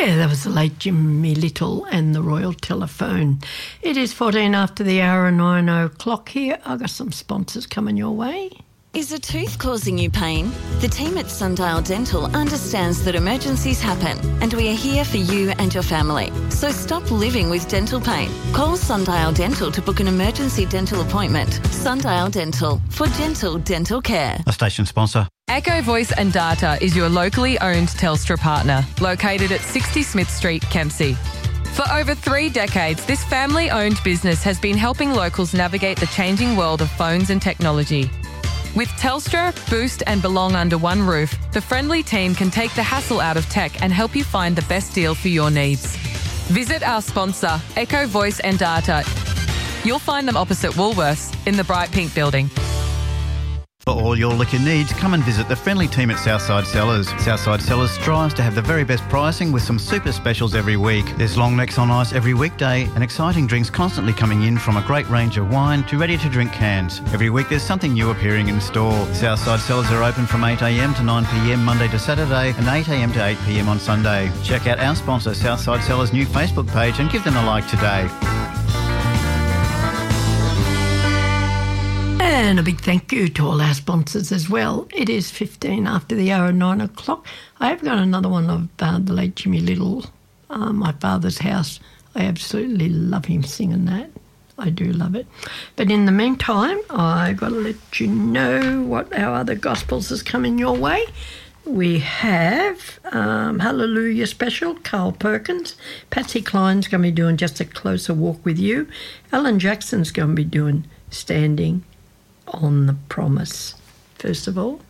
Yeah, that was the late Jimmy Little and the Royal Telephone. It is 14 after the hour and 9 o'clock here. I've got some sponsors coming your way. Is a tooth causing you pain? The team at Sundial Dental understands that emergencies happen and we are here for you and your family. So stop living with dental pain. Call Sundial Dental to book an emergency dental appointment. Sundial Dental, for gentle dental care. A station sponsor. Echo Voice and Data is your locally owned Telstra partner, located at 60 Smith Street, Kempsey. For over 3 decades, this family-owned business has been helping locals navigate the changing world of phones and technology. With Telstra, Boost and Belong under one roof, the friendly team can take the hassle out of tech and help you find the best deal for your needs. Visit our sponsor, Echo Voice and Data. You'll find them opposite Woolworths in the Bright Pink building. For all your liquor needs, come and visit the friendly team at Southside Cellars. Southside Cellars strives to have the very best pricing with some super specials every week. There's long necks on ice every weekday and exciting drinks constantly coming in, from a great range of wine to ready-to-drink cans. Every week there's something new appearing in store. Southside Cellars are open from 8am to 9pm Monday to Saturday and 8am to 8pm on Sunday. Check out our sponsor Southside Cellars' new Facebook page and give them a like today. And a big thank you to all our sponsors as well. It is 15 after the hour and 9 o'clock. I have got another one of the late Jimmy Little, My Father's House. I absolutely love him singing that. I do love it. But in the meantime, I've got to let you know what our other gospels is coming your way. We have Hallelujah Special, Carl Perkins. Patsy Cline's going to be doing Just a Closer Walk with You. Alan Jackson's going to be doing Standing on the Promise. First of all,